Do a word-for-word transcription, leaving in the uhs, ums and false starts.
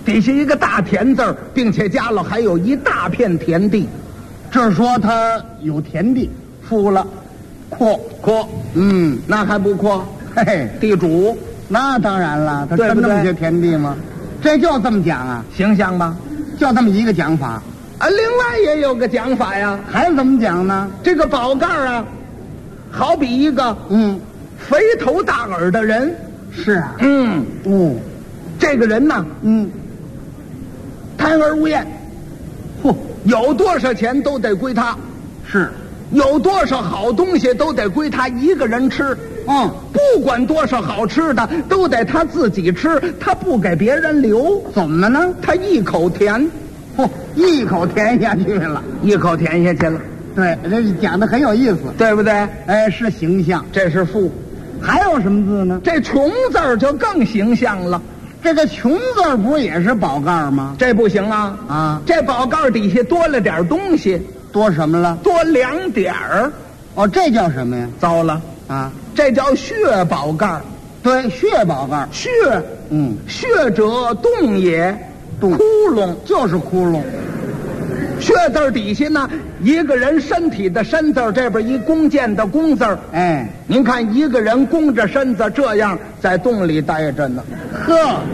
底下一个大田字儿，并且加了还有一大片田地， 这是说他有田地， 富了， 阔阔， 嗯， 那还不阔？ 嘿嘿， 地主那当然了，他对不对真那么些田地吗？这就这么讲啊， 形象吧？ 就这么一个讲法， 啊，另外也有个讲法呀， 还怎么讲呢？ 这个宝盖儿啊，好比一个嗯， 肥头大耳的人， 是啊， 嗯， 哦， 这个人呢， 嗯， 贪而无厌， 嚯， 有多少钱都得归他， 是， 有多少好东西都得归他一个人吃， 嗯， 不管多少好吃的都得他自己吃，他不给别人留， 怎么呢？ 他一口甜， 嚯，一口甜下去了。 一口甜下去了， 对，这讲的很有意思。 对不对？ 哎，是形象。 这是富， 还有什么字呢？ 这穷字儿就更形象了， 这个穷字儿不是也是宝盖吗？ 这不行啊！ 啊， 这宝盖底下多了点东西， 多什么了？ 多两点儿， 哦，这叫什么呀？ 糟了， 啊， 这叫血宝盖。 对，血宝盖。 血， 嗯， 血者动也， 动窟窿， 就是窟窿。 血字儿底下呢，一个人身体的身字儿，这边一弓箭的弓字儿。 哎， 您看一个人弓着身子这样在洞里待着呢， 呵，